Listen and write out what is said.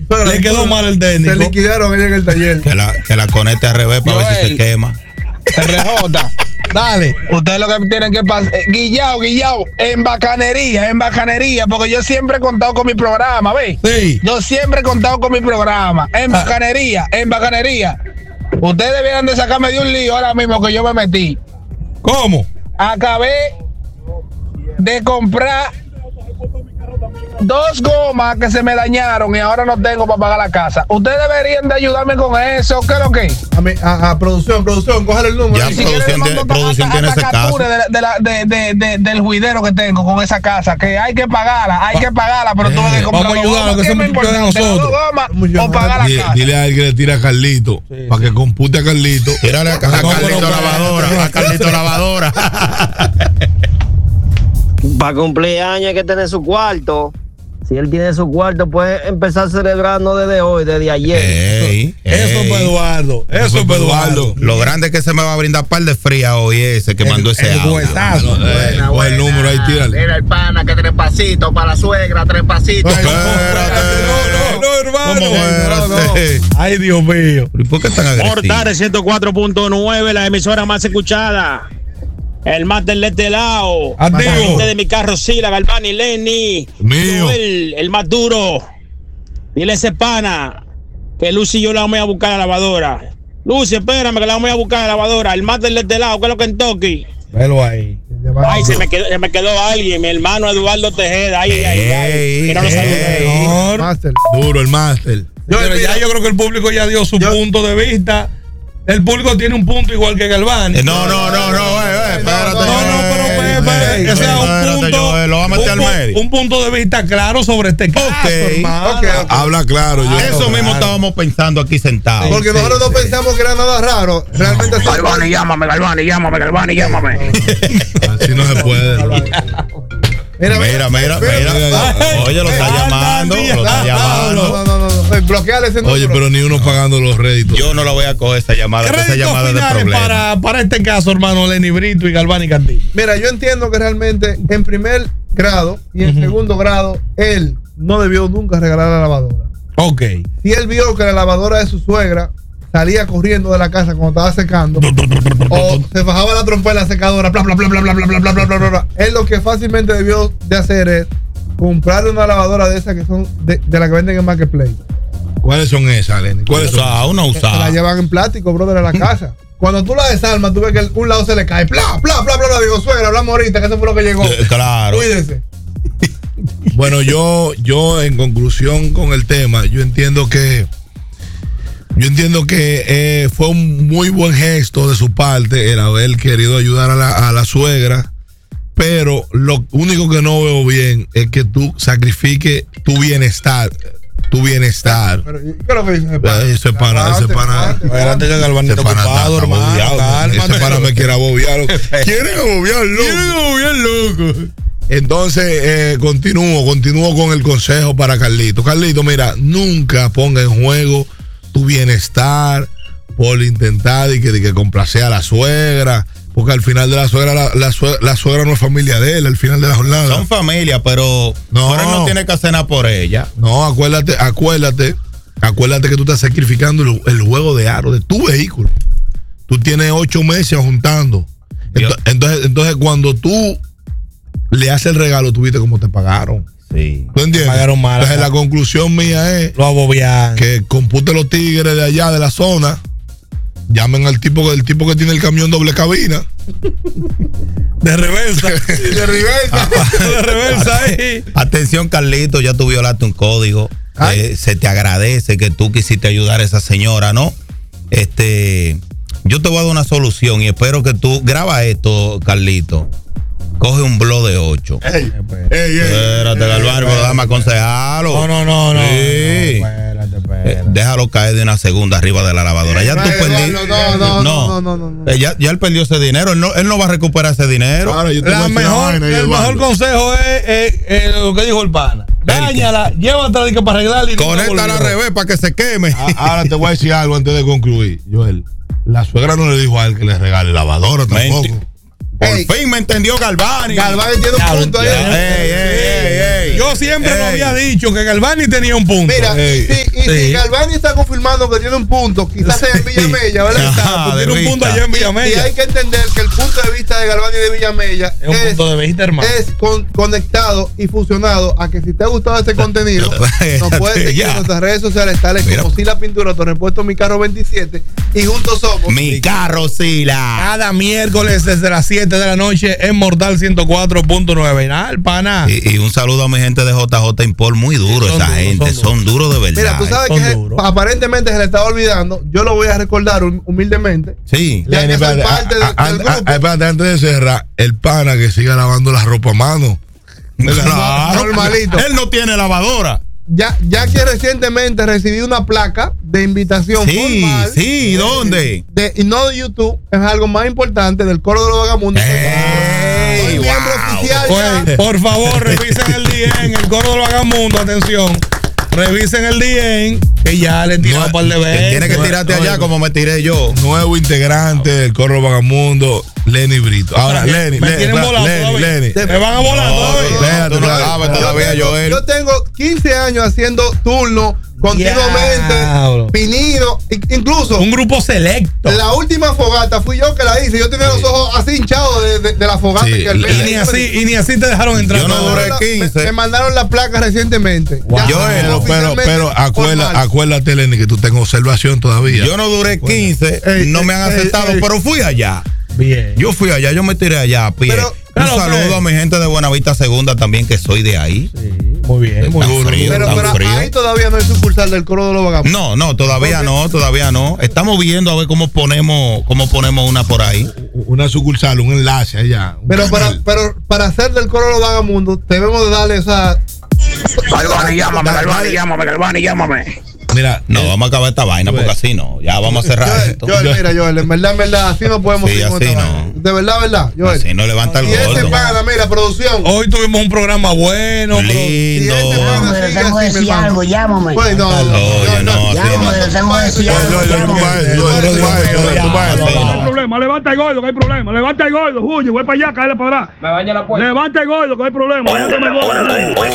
Le quedó mal el técnico. Se liquidaron ella en el taller. Que la conecte al revés para ver si se quema. RJ. Dale. Ustedes lo que tienen que pasar, Guillao, en bacanería, porque yo siempre he contado con mi programa, ¿ves? Sí. Yo siempre he contado con mi programa, en bacanería. Ustedes debieran de sacarme de un lío ahora mismo que yo me metí. ¿Cómo? Acabé de comprar 2 gomas que se me dañaron y ahora no tengo para pagar la casa. Ustedes deberían de ayudarme con eso. ¿Qué es lo que? A producción, cógele el número. Ya, Si producción tiene ese caso. Del juidero que tengo con esa casa, que hay que pagarla, pero tuve que comprar. Vamos a ayudar, que eso es de nosotros. O pagar la casa. Dile a él que le tire a Carlito, para que compute a Carlito. Tírale a Carlito lavadora. Para cumpleaños hay que tener su cuarto. Si él tiene su cuarto, puede empezar a celebrar no desde hoy, desde ayer. Eso es Eduardo. Lo grande es que se me va a brindar par de fría hoy ese que mandó ese audio. Buena. El número ahí, tírale. Mira el pana que 3 pasitos para la suegra, 3 pasitos. No, hermano. No. Ay, Dios mío. ¿Y por qué tan agresivo? Mortales 104.9, la emisora más escuchada. El máster de este lado. Activo. De mi carro, sí, la Galvani, Lenny. Mío. El más duro. Dile a ese pana que Lucy y yo la vamos a buscar a la lavadora. Lucy, espérame que la vamos a buscar a la lavadora. El máster de este lado, que es lo que en Toki. Velo ahí. Ay, se me quedó alguien, mi hermano Eduardo Tejeda. Ay. Que no lo saludé. Master. Duro el máster. Yo creo que el público ya dio su punto de vista. El público tiene un punto igual que Galvani. No, espérate. Pero ese es un punto. Lo va a meter al medio. Un punto de vista claro sobre este caso, hermano. Okay. Habla claro. Eso mismo estábamos pensando aquí sentados. Porque nosotros no pensamos que era nada raro. Realmente Galvani, llámame. Así no se puede. Mira. Oye, lo está llamando. No. Bloqueale ese número. Oye, pero ni uno pagando los réditos. Yo no la voy a coger esa llamada. Esa llamada es de problema. Para este caso, hermano, Lenny Brito y Galvani Castillo. Mira, yo entiendo que realmente en primer grado y en segundo grado, él no debió nunca regalar la lavadora. Ok. Si él vio que la lavadora de su suegra salía corriendo de la casa cuando estaba secando o se bajaba la trompa de la secadora, bla, bla, bla, bla, bla, bla, bla, bla, bla, bla, bla. Él lo que fácilmente debió de hacer es comprarle una lavadora de esas que son de la que venden en Marketplace. ¿Cuáles son esas, Lenny? ¿Cuáles son? Una Se la usada. llevan en plástico, brother, a la casa. Cuando tú la desarmas, tú ves que un lado se le cae. Bla, bla, bla, bla, bla. Digo, suegra, hablamos ahorita, que eso fue lo que llegó. Claro. Cuídese. Bueno, yo en conclusión con el tema, yo entiendo que fue un muy buen gesto de su parte el haber querido ayudar a la suegra, pero lo único que no veo bien es que tú sacrifiques tu bienestar. Pero, ¿qué es lo que dice Ese pana. Espérate que Galvani está ocupado, hermano. Ese pana me quiere abobiar. Quieren abobiar, loco. Entonces, continúo con el consejo para Carlito. Carlito, mira, nunca ponga en juego tu bienestar por intentar de que complacer a la suegra. Porque al final de la suegra no es familia de él, al final de la jornada. Son familia, pero él no tiene que hacer nada por ella. No, acuérdate que tú estás sacrificando el juego de aro de tu vehículo. Tú tienes 8 meses juntando. Entonces cuando tú le haces el regalo, tú viste cómo te pagaron. Sí. ¿Tú entiendes? Pagaron mal. Entonces la conclusión mía es lo abobian. que compute los tigres de allá de la zona. Llamen al tipo que tiene el camión doble cabina. De reversa. De reversa ahí. Atención, Carlito, ya tú violaste un código. Se te agradece que tú quisiste ayudar a esa señora, ¿no? Yo te voy a dar una solución y espero que tú graba esto, Carlito. Coge un blog de 8. Espérate, Galvani, pero dame aconsejarlo. No. Sí. Espérate. Déjalo caer de una segunda arriba de la lavadora. Ya tú perdiste. No. Ya él perdió ese dinero. Él no va a recuperar ese dinero. Ahora, yo te voy a decir una vaina, El mejor Eduardo. consejo es lo que dijo el pana. Dáñala, llévatela para arreglarla y Conéctala al revés para que se queme. Ahora te voy a decir algo antes de concluir, Joel. La suegra no le dijo a él que le regale lavadora tampoco. Por fin me entendió Galvani. Galvani tiene un punto ahí. Yo siempre lo había dicho que Galvani tenía un punto. Mira, si Galvani está confirmando que tiene un punto, quizás sea en Villamella, ¿verdad? Tiene un punto allá en Villamella. Y hay que entender que el punto de vista de Galvani de Villamella es un punto de vista, hermano. Es conectado y fusionado a que si te ha gustado este contenido, nos puedes seguir en nuestras redes sociales, tales como Sila Pintura, Autorepuesto Mi Carro 27, y juntos somos Mi Carro Sila. Cada miércoles desde las 7 de la noche en Mortal 104.9. Y nada, el pana. Y un saludo a mi gente de JJ Import, muy duro esa gente, son duros de verdad. Mira, tú sabes que aparentemente se le estaba olvidando, yo lo voy a recordar humildemente. Sí. Ya que soy parte del grupo. Espérate, antes de cerrar, el pana que siga lavando la ropa a mano. Claro, normalito. Él no tiene lavadora. Ya que recientemente recibí una placa de invitación formal. Sí, ¿dónde? Y no de YouTube, es algo más importante, del Coro de los Vagabundos. Soy miembro oficial. Por favor, revisen el DM, el Coro de los Vagabundos, atención. Revisen el DM, que ya le tiró un par de veces. Tienes que tirarte allá como me tiré yo. Nuevo integrante del Coro Vagamundo, Lenny Brito. Ahora, Lenny. Me van a volar todavía. Yo tengo 15 años haciendo turno continuamente, pinido, incluso un grupo selecto. La última fogata fui yo que la hice. Yo tenía los ojos así hinchados de la fogata. Sí. Y ni así te dejaron entrar. Yo no duré 15. Me mandaron la placa recientemente. Wow. Pero acuérdate, Lenny, que tú tengo observación todavía. Yo no duré 15, no me han aceptado, pero fui allá. Bien. Yo fui allá, yo me tiré allá a pie. Un saludo a mi gente de Buenavista Segunda también, que soy de ahí. Sí, muy bien, muy duro. Pero ahí todavía no hay sucursal del Coro de los Vagabundos. No, todavía no. Estamos viendo a ver cómo ponemos una por ahí. Una sucursal, un enlace allá. Pero para hacer del Coro de los Vagabundos, debemos de darle esa. Galvani, llámame. Mira, vamos a acabar esta vaina porque así no. Ya vamos a cerrar esto. Joel, en verdad, así no podemos seguir con esta vaina. De verdad, Joel. Así no levanta el gordo. Y ese pana, mira, producción. Hoy tuvimos un programa bueno, lindo. Tengo que decir algo, llámame. No, tengo que decir algo. Levanta el gordo, que hay problema. Levanta el gordo, Julio, voy para allá, cállate para atrás. Me baña la puerta. Levanta el gordo, que hay problema.